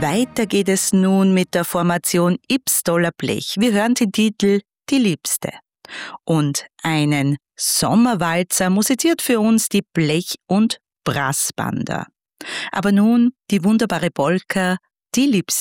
Weiter geht es nun mit der Formation Ybbs-Doller Blech. Wir hören den Titel »Die Liebste«. Und einen Sommerwalzer musiziert für uns die Blech- und Brassbander. Aber nun die wunderbare Polka »Die Liebste«.